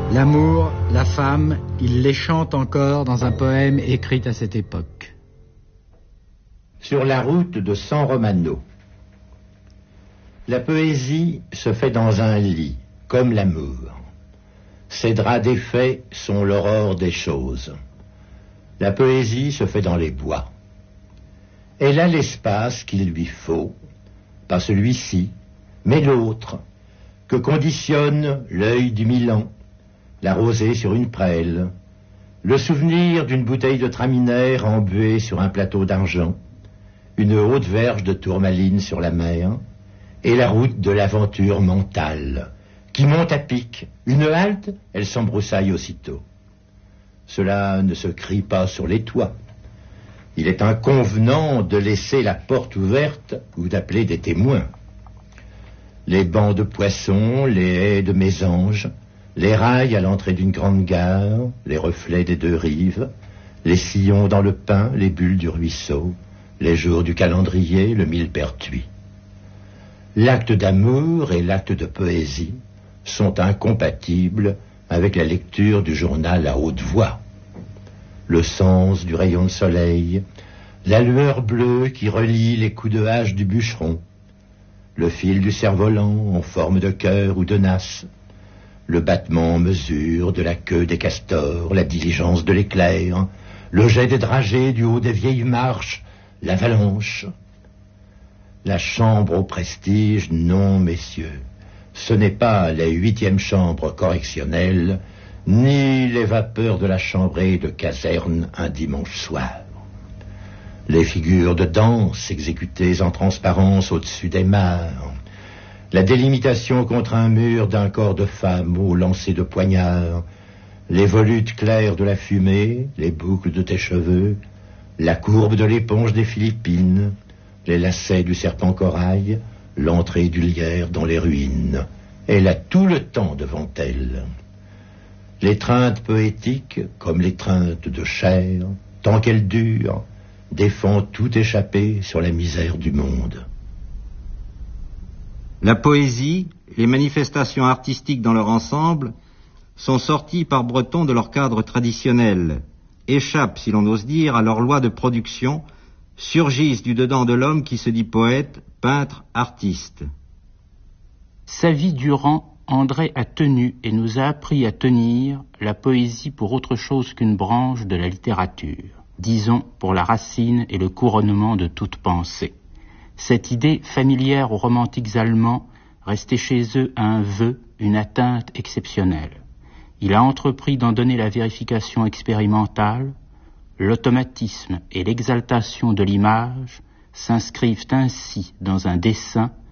L'amour, la femme, il les chante encore dans un poème écrit à cette époque. Sur la route de San Romano. La poésie se fait dans un lit, comme l'amour. Ses draps défaits sont l'aurore des choses. La poésie se fait dans les bois. Elle a l'espace qu'il lui faut, pas celui-ci, mais l'autre, que conditionne l'œil du Milan, la rosée sur une prêle, le souvenir d'une bouteille de traminaire embuée sur un plateau d'argent, une haute verge de tourmaline sur la mer, et la route de l'aventure mentale, qui monte à pic. Une halte, elle s'embroussaille aussitôt. Cela ne se crie pas sur les toits. Il est inconvenant de laisser la porte ouverte ou d'appeler des témoins. Les bancs de poissons, les haies de mésanges, les rails à l'entrée d'une grande gare, les reflets des deux rives, les sillons dans le pin, les bulles du ruisseau, les jours du calendrier, le millepertuis. L'acte d'amour et l'acte de poésie sont incompatibles avec la lecture du journal à haute voix. Le sens du rayon de soleil, la lueur bleue qui relie les coups de hache du bûcheron, le fil du cerf-volant en forme de cœur ou de nasse, le battement en mesure de la queue des castors, la diligence de l'éclair, le jet des dragées du haut des vieilles marches, l'avalanche. La chambre au prestige, non, messieurs, ce n'est pas la 8e chambre correctionnelle, ni les vapeurs de la chambrée de caserne un dimanche soir. Les figures de danse exécutées en transparence au-dessus des mares, la délimitation contre un mur d'un corps de femme au lancer de poignard, les volutes claires de la fumée, les boucles de tes cheveux, la courbe de l'éponge des Philippines, les lacets du serpent corail, l'entrée du lierre dans les ruines. Elle a tout le temps devant elle. L'étreinte poétique, comme l'étreinte de chair, tant qu'elle dure, défend tout échapper sur la misère du monde. La poésie, les manifestations artistiques dans leur ensemble, sont sorties par Breton de leur cadre traditionnel, échappent, si l'on ose dire, à leur loi de production, surgissent du dedans de l'homme qui se dit poète, peintre, artiste. Sa vie durant, André a tenu et nous a appris à tenir la poésie pour autre chose qu'une branche de la littérature, disons pour la racine et le couronnement de toute pensée. Cette idée familière aux romantiques allemands restait chez eux un vœu, une atteinte exceptionnelle. Il a entrepris d'en donner la vérification expérimentale. L'automatisme et l'exaltation de l'image s'inscrivent ainsi dans un dessin